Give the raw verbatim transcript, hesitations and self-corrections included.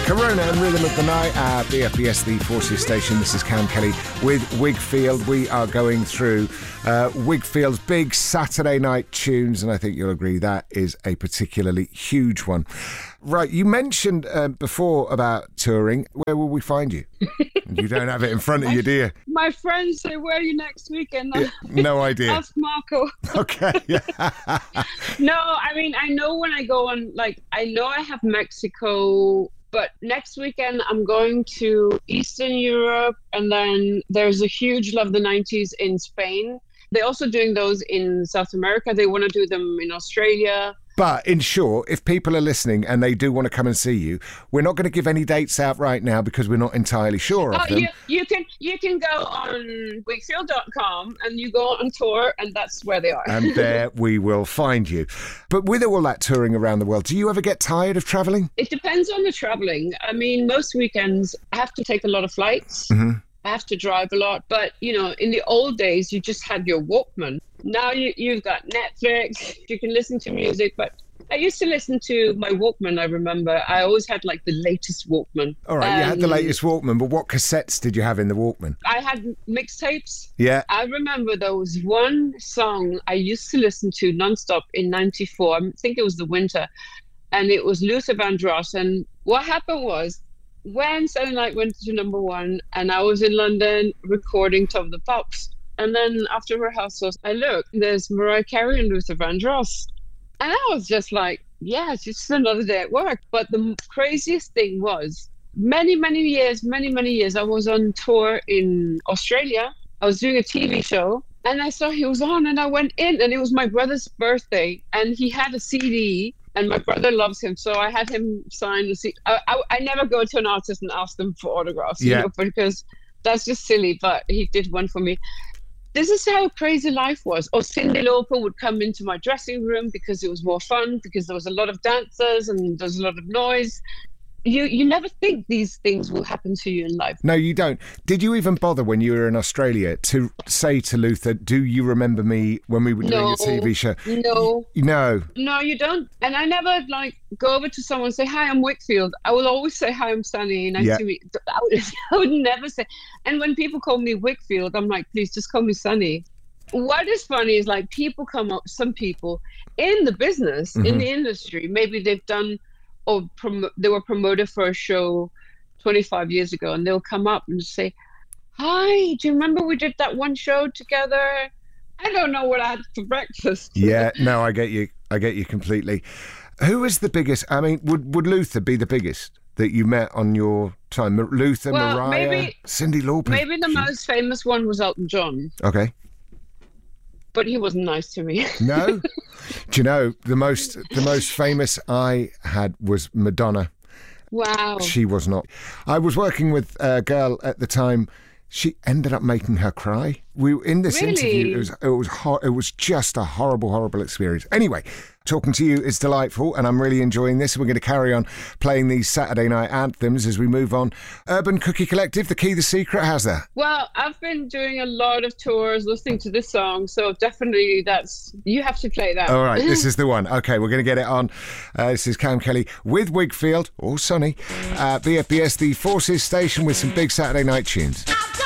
Corona and Rhythm of the Night at B F B S, the Forces station. This is Cam Kelly with Wigfield. We are going through uh, Wigfield's big Saturday night tunes, and I think you'll agree that is a particularly huge one. Right, you mentioned uh, before about touring. Where will we find you? You don't have it in front of you, do you? My friends say, where are you next weekend? Yeah, no idea. Ask Marco. Okay. No, I mean, I know when I go on, like, I know I have Mexico, but next weekend I'm going to Eastern Europe, and then there's a huge Love the nineties in Spain. They're also doing those in South America. They want to do them in Australia. But in short, if people are listening and they do want to come and see you, we're not going to give any dates out right now because we're not entirely sure of oh, them. You, you can you can go on wigfield dot com and you go on tour, and that's where they are. And there we will find you. But with all that touring around the world, do you ever get tired of travelling? It depends on the travelling. I mean, most weekends I have to take a lot of flights. Mm-hmm. I have to drive a lot. But, you know, in the old days, you just had your Walkman. Now you, you've got Netflix, you can listen to music. But I used to listen to my Walkman, I remember. I always had, like, the latest Walkman. All right, um, you had the latest Walkman, but what cassettes did you have in the Walkman? I had mixtapes. Yeah. I remember there was one song I used to listen to nonstop in ninety-four. I think it was the winter. And it was Luther Vandross. And what happened was, when Saturday Night went to number one, and I was in London recording Top of the Pops, and then after rehearsals, I looked, there's Mariah Carey and Luther Vandross. And I was just like, yeah, it's just another day at work. But the craziest thing was, many, many years, many, many years, I was on tour in Australia. I was doing a T V show, and I saw he was on, and I went in, and it was my brother's birthday, and he had a C D. And my brother loves him, so I had him sign the C D. I, I, I never go to an artist and ask them for autographs, yeah. you know, because that's just silly, but he did one for me. This is how crazy life was. Or Cyndi Lauper would come into my dressing room because it was more fun, because there was a lot of dancers and there was a lot of noise. You you never think these things will happen to you in life. No, you don't. Did you even bother when you were in Australia to say to Luther, do you remember me when we were doing no, a T V show? No. No. No, you don't. And I never, like, go over to someone and say, hi, I'm Wigfield. I will always say, hi, I'm Sunny. Nice yeah. to meet you. I would, I would never say. And when people call me Wigfield, I'm like, please just call me Sunny. What is funny is, like, people come up, some people in the business, mm-hmm. in the industry, maybe they've done, or prom- they were promoted for a show twenty-five years ago, and they'll come up and say, hi, do you remember we did that one show together? I don't know what I had for breakfast. Yeah, no, I get you. I get you completely. Who is the biggest? I mean, would, would Luther be the biggest that you met on your time? Luther, well, Mariah, maybe, Cyndi Lauper? Maybe the most famous one was Elton John. Okay. But he wasn't nice to me. No? Do you know, the most the most famous I had was Madonna. Wow. She was not. I was working with a girl at the time. She ended up making her cry. We in this really? interview. It was it was hor- it was just a horrible, horrible experience. Anyway, talking to you is delightful, and I'm really enjoying this. We're going to carry on playing these Saturday night anthems as we move on. Urban Cookie Collective, The Key, The Secret. How's that? Well, I've been doing a lot of tours, listening to this song, so definitely that's you have to play that. All right, this is the one. Okay, we're going to get it on. Uh, this is Cam Kelly with Wigfield, or Sunny, uh, B F B S, the Forces station, with some big Saturday night tunes.